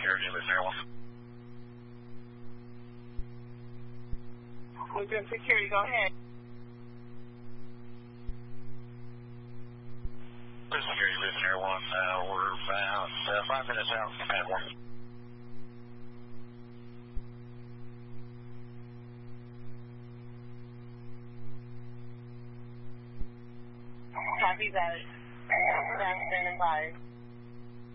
Security, Listener 1. Listener Security, go ahead. Security, Listener 1, we're about 5 minutes out from Pad 1. Copy that. Standing by.